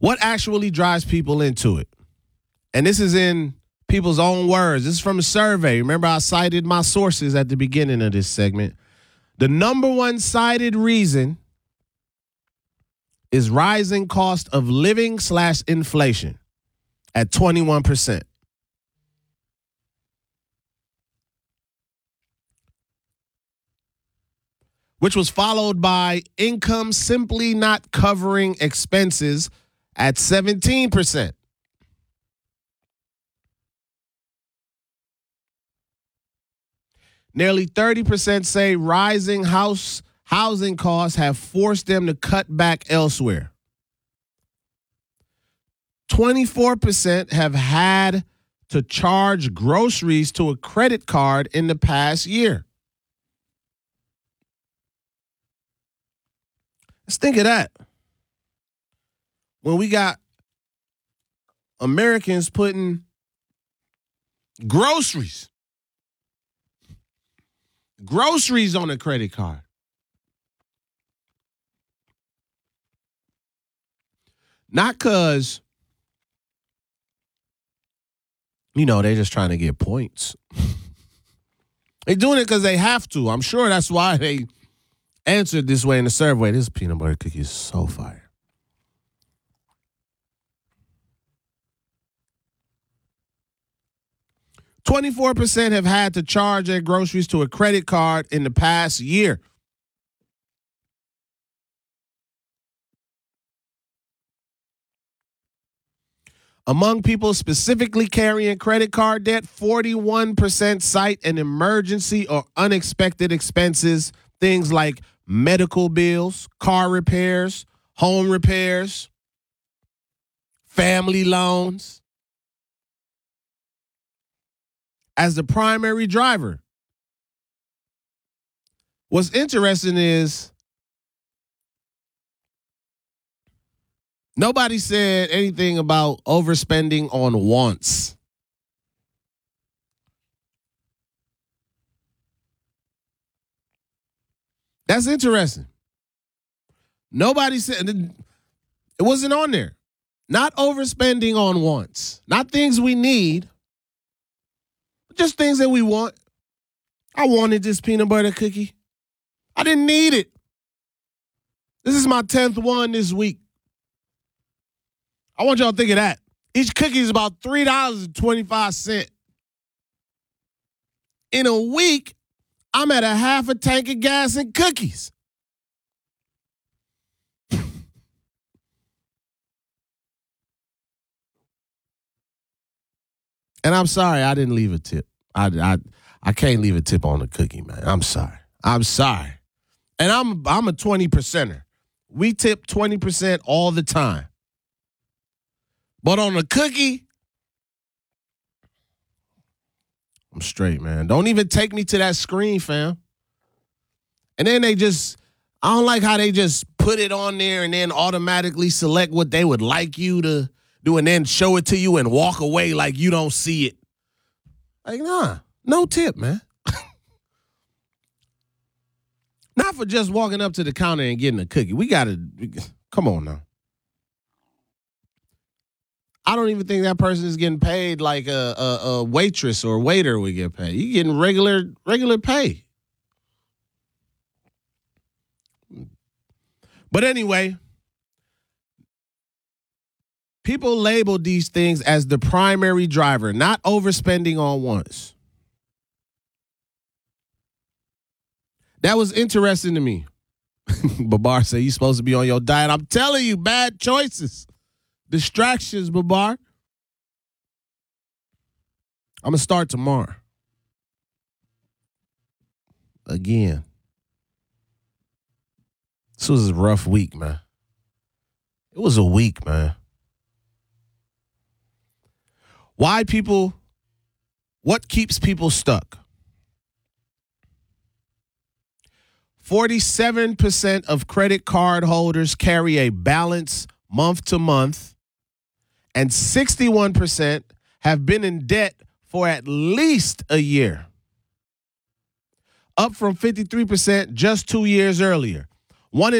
What actually drives people into it? And this is in people's own words. This is from a survey. Remember, I cited my sources at the beginning of this segment. The number one cited reason is rising cost of living / inflation at 21%. Which was followed by income simply not covering expenses at 17%. Nearly 30% say rising housing costs have forced them to cut back elsewhere. 24% have had to charge groceries to a credit card in the past year. Let's think of that. When we got Americans putting groceries on a credit card. Not because, they're just trying to get points. They're doing it because they have to. I'm sure that's why they answered this way in the survey. This peanut butter cookie is so fire. %, have had to charge their groceries to a credit card in the past year. Among people specifically carrying credit card debt, 41% cite an emergency or unexpected expenses, things like medical bills, car repairs, home repairs, family loans, as the primary driver. What's interesting is nobody said anything about overspending on wants. That's interesting. Nobody said it wasn't on there. Not overspending on wants. Not things we need. Just things that we want. I wanted this peanut butter cookie. I didn't need it. This is my 10th one this week. I want y'all to think of that. Each cookie is about $3.25. In a week, I'm at a half a tank of gas and cookies. And I'm sorry I didn't leave a tip. I can't leave a tip on the cookie, man. I'm sorry. And I'm a 20%er. We tip 20% all the time. But on the cookie, I'm straight, man. Don't even take me to that screen, fam. And then I don't like how they just put it on there and then automatically select what they would like you to do and then show it to you and walk away like you don't see it. Like, nah, no tip, man. Not for just walking up to the counter and getting a cookie. Come on now. I don't even think that person is getting paid like a waitress or waiter would get paid. You're getting regular pay. But anyway, people label these things as the primary driver, not overspending on wants. That was interesting to me. Babar said, you're supposed to be on your diet. I'm telling you, bad choices. Distractions, Babar. I'm going to start tomorrow. Again. This was a rough week, man. It was a week, man. What keeps people stuck? 47% of credit card holders carry a balance month to month, and 61% have been in debt for at least a year, up from 53% just 2 years earlier. One in